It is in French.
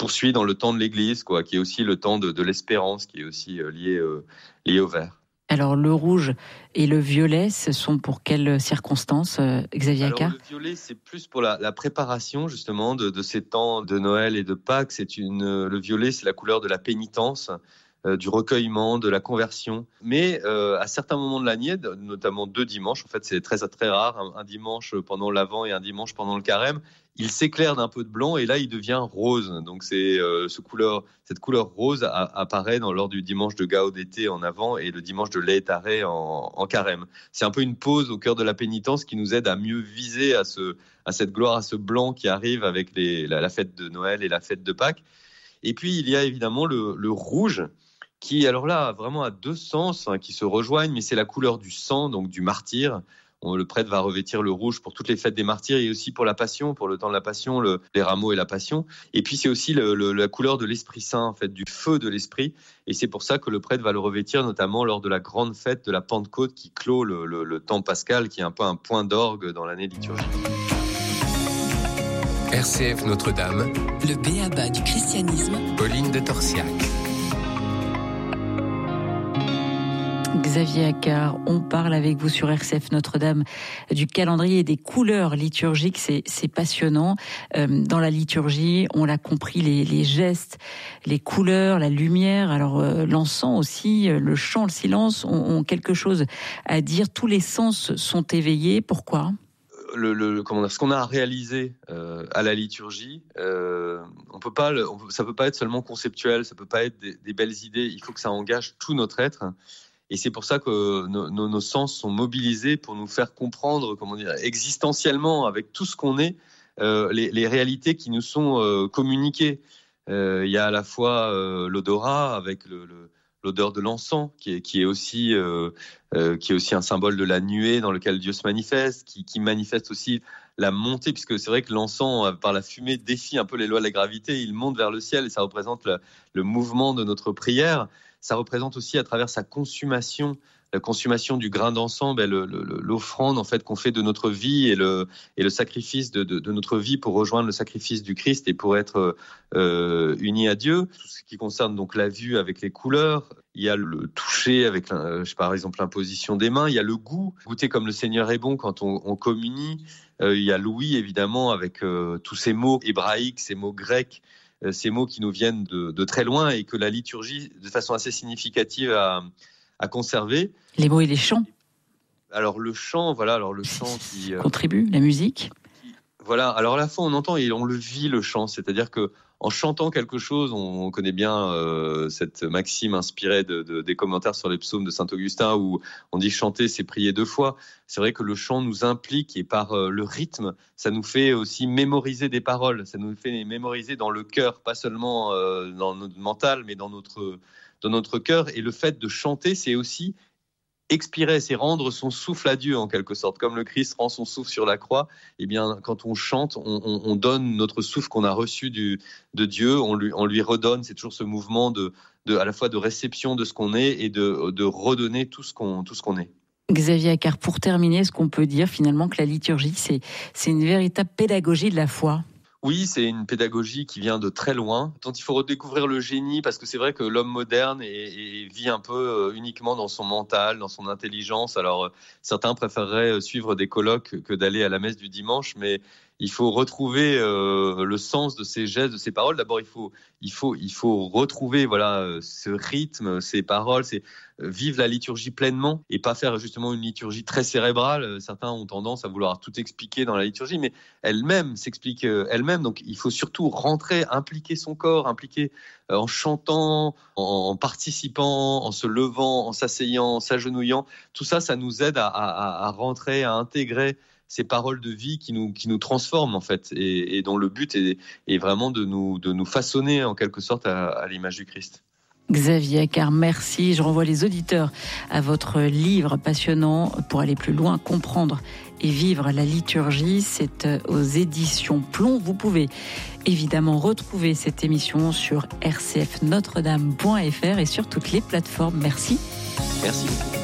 poursuit dans le temps de l'Église, quoi, qui est aussi le temps de l'espérance, qui est aussi lié au vert. Alors le rouge et le violet, ce sont pour quelles circonstances, Xavier Accart ? Alors le violet, c'est plus pour la préparation justement de ces temps de Noël et de Pâques. Le violet, c'est la couleur de la pénitence, du recueillement, de la conversion. Mais à certains moments de l'année, notamment 2 dimanches, en fait c'est très très rare, un dimanche pendant l'Avent et un dimanche pendant le Carême, il s'éclaire d'un peu de blanc et là il devient rose. Donc c'est cette couleur rose apparaît lors du dimanche de Gaudete en Avant et le dimanche de Laetare en Carême. C'est un peu une pause au cœur de la pénitence qui nous aide à mieux viser à cette gloire, à ce blanc qui arrive avec la fête de Noël et la fête de Pâques. Et puis il y a évidemment le rouge qui alors là vraiment a 2 sens qui se rejoignent, mais c'est la couleur du sang, donc du martyr. Le prêtre va revêtir le rouge pour toutes les fêtes des martyrs et aussi pour la Passion, pour le temps de la Passion, les rameaux et la Passion. Et puis c'est aussi la couleur de l'Esprit Saint, en fait, du feu de l'Esprit. Et c'est pour ça que le prêtre va le revêtir, notamment lors de la grande fête de la Pentecôte qui clôt le temps pascal, qui est un peu un point d'orgue dans l'année liturgique. RCF Notre-Dame, le b.a.-ba du christianisme. Pauline de Torsiac. Xavier Accart, on parle avec vous sur RCF Notre-Dame du calendrier et des couleurs liturgiques, c'est passionnant. Dans la liturgie, on l'a compris, les gestes, les couleurs, la lumière, alors l'encens aussi, le chant, le silence ont quelque chose à dire. Tous les sens sont éveillés. Pourquoi ? Ce qu'on a à réaliser à la liturgie, ça peut pas être seulement conceptuel, ça peut pas être des belles idées. Il faut que ça engage tout notre être. Et c'est pour ça que nos sens sont mobilisés pour nous faire comprendre, existentiellement, avec tout ce qu'on est, les réalités qui nous sont communiquées. Il y a à la fois l'odorat avec l'odeur de l'encens, qui est aussi un symbole de la nuée dans lequel Dieu se manifeste, qui manifeste aussi la montée, puisque c'est vrai que l'encens, par la fumée, défie un peu les lois de la gravité. Il monte vers le ciel et ça représente le mouvement de notre prière. Ça représente aussi à travers sa consommation, la consommation du grain d'encens, l'offrande en fait qu'on fait de notre vie et le sacrifice de notre vie pour rejoindre le sacrifice du Christ et pour être unis à Dieu. Tout ce qui concerne donc la vue avec les couleurs, il y a le toucher avec par exemple l'imposition des mains, il y a le goût, goûter comme le Seigneur est bon quand on communie. Il y a l'ouïe évidemment avec tous ces mots hébraïques, ces mots grecs. Ces mots qui nous viennent de très loin et que la liturgie, de façon assez significative, a conservé. Les mots et les chants. Alors le chant, qui contribue, la musique. Voilà. Alors à la fois on entend et on le vit le chant, c'est-à-dire que en chantant quelque chose, on connaît bien cette maxime inspirée des commentaires sur les psaumes de saint Augustin où on dit chanter, c'est prier 2 fois. C'est vrai que le chant nous implique et par le rythme, ça nous fait aussi mémoriser des paroles. Ça nous fait mémoriser dans le cœur, pas seulement dans notre mental, mais dans notre cœur. Et le fait de chanter, c'est aussi expirer, c'est rendre son souffle à Dieu en quelque sorte. Comme le Christ rend son souffle sur la croix, eh bien, quand on chante, on donne notre souffle qu'on a reçu de Dieu, on lui redonne. C'est toujours ce mouvement à la fois de réception de ce qu'on est et de redonner tout ce qu'on est. Xavier Accart, pour terminer, est-ce qu'on peut dire finalement que la liturgie, c'est une véritable pédagogie de la foi ? Oui, c'est une pédagogie qui vient de très loin, dont il faut redécouvrir le génie, parce que c'est vrai que l'homme moderne vit un peu uniquement dans son mental, dans son intelligence. Alors, certains préféreraient suivre des colloques que d'aller à la messe du dimanche, mais il faut retrouver le sens de ces gestes, de ces paroles. D'abord, il faut retrouver ce rythme, ces paroles, vivre la liturgie pleinement et pas faire justement une liturgie très cérébrale. Certains ont tendance à vouloir tout expliquer dans la liturgie, mais elle-même s'explique elle-même. Donc, il faut surtout rentrer, impliquer son corps, impliquer en chantant, en participant, en se levant, en s'asseyant, en s'agenouillant. Tout ça, ça nous aide à rentrer, à intégrer ces paroles de vie qui nous transforment en fait, et dont le but est vraiment de nous façonner en quelque sorte à l'image du Christ. Xavier Accart, merci. Je renvoie les auditeurs à votre livre passionnant pour aller plus loin, comprendre et vivre la liturgie. C'est aux éditions Plomb. Vous pouvez évidemment retrouver cette émission sur rcfnotredame.fr et sur toutes les plateformes. Merci. Merci beaucoup.